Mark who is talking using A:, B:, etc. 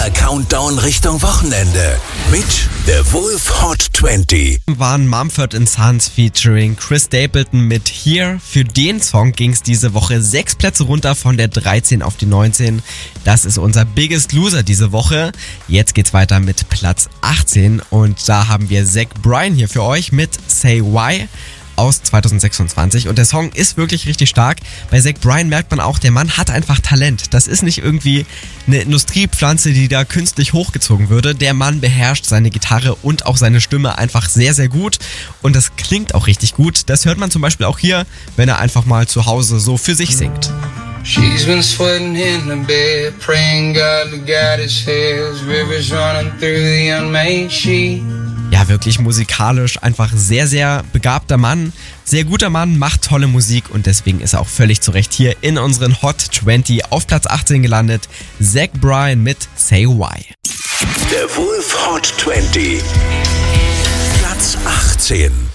A: Der Countdown Richtung Wochenende mit The Wolf Hot 20.
B: Waren Mumford & Sons featuring Chris Stapleton mit Here. Für den Song ging es diese Woche 6 Plätze runter von der 13 auf die 19. Das ist unser Biggest Loser diese Woche. Jetzt geht's weiter mit Platz 18 und da haben wir Zach Bryan hier für euch mit Say Why aus 2026 und der Song ist wirklich richtig stark. Bei Zach Bryan merkt man auch, der Mann hat einfach Talent. Das ist nicht irgendwie eine Industriepflanze, die da künstlich hochgezogen würde. Der Mann beherrscht seine Gitarre und auch seine Stimme einfach sehr, sehr gut und das klingt auch richtig gut. Das hört man zum Beispiel auch hier, wenn er einfach mal zu Hause so für sich singt.
C: She's been sweating in the bed, praying God to guide his head, rivers running through the unmade sheet.
B: Ja, wirklich musikalisch einfach sehr, sehr begabter Mann, sehr guter Mann, macht tolle Musik und deswegen ist er auch völlig zu Recht hier in unseren Hot 20 auf Platz 18 gelandet. Zach Bryan mit Say Why.
A: The Wolf Hot 20. Platz 18.